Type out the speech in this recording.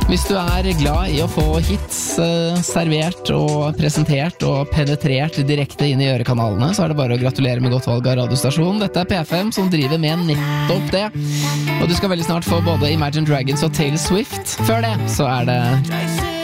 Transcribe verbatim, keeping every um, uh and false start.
Hvis du er glad i å få hits eh, servert og presentert og penetrert direkte inn i ørekanalene, så er det bare å gratulere med godt valg av radiostasjon. Dette er P F M som driver med nettopp det. Og du skal veldig snart få både Imagine Dragons og Taylor Swift. Før det så er det